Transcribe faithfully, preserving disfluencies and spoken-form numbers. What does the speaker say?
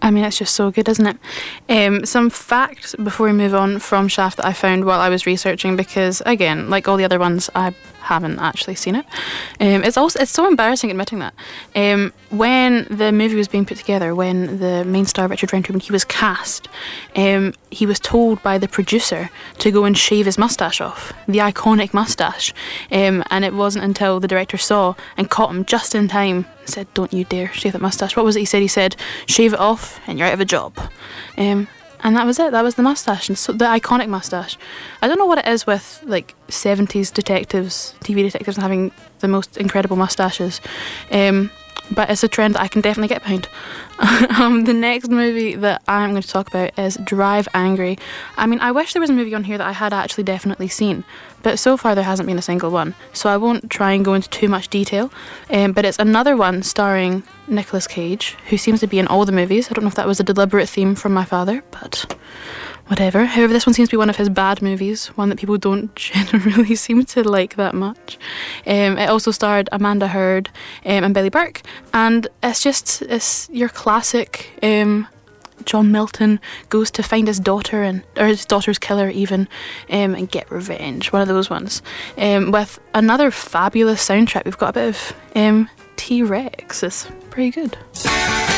I mean, it's just so good, isn't it? Um, some facts before we move on from Shaft that I found while I was researching, because again, like all the other ones, I haven't actually seen it. Um, it's also it's so embarrassing admitting that. Um, when the movie was being put together, when the main star Richard Roundtree, when he was cast, um, he was told by the producer to go and shave his mustache off, the iconic mustache. Um, and it wasn't until the director saw and caught him just in time and said, "Don't you dare shave that mustache." What was it he said? He said, "Shave it off and you're out of a job." Um, and that was it. That was the mustache, and so the iconic mustache. I don't know what it is with like seventies detectives, T V detectives, and having the most incredible mustaches. Um, but it's a trend that I can definitely get behind. um, the next movie that I'm going to talk about is Drive Angry. I mean, I wish there was a movie on here that I had actually definitely seen, but so far there hasn't been a single one, so I won't try and go into too much detail. Um, but it's another one starring Nicolas Cage, who seems to be in all the movies. I don't know if that was a deliberate theme from my father, but whatever. However, this one seems to be one of his bad movies, one that people don't generally seem to like that much. Um, it also starred Amanda Heard um, and Billy Burke, and it's just it's your classic um, John Milton goes to find his daughter, and or his daughter's killer even, um, and get revenge. One of those ones. Um, with another fabulous soundtrack. We've got a bit of um, T-Rex. It's pretty good.